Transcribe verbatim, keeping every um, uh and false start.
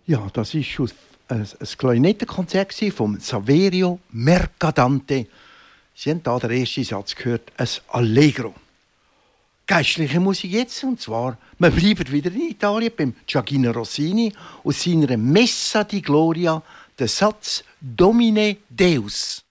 Ja, das war ein, ein Klarinettenkonzert von Saverio Mercadante. Sie haben hier den ersten Satz gehört, ein Allegro. Geistliche Musik jetzt, und zwar, wir bleiben wieder in Italien beim Gioachino Rossini aus seiner Messa di Gloria, der Satz Domine Deus.